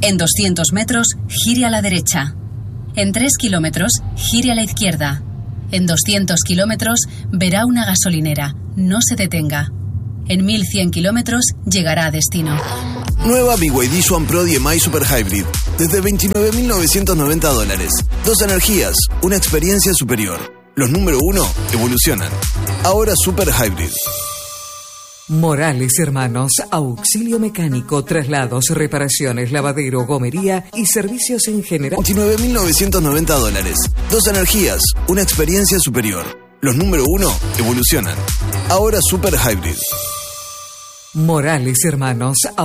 En 200 metros, gire a la derecha. En 3 kilómetros, gire a la izquierda. En 200 kilómetros, verá una gasolinera. No se detenga. En 1100 kilómetros, llegará a destino. Nueva BYD Swan Pro DMI Super Hybrid. Desde $29.990. 2 energías, una experiencia superior. Los número 1 evolucionan. Ahora Super Hybrid. Morales Hermanos, auxilio mecánico, traslados, reparaciones, lavadero, gomería y servicios en general. $29.990. 2 energías, una experiencia superior. Los número 1 evolucionan. Ahora Super Hybrid. Morales Hermanos,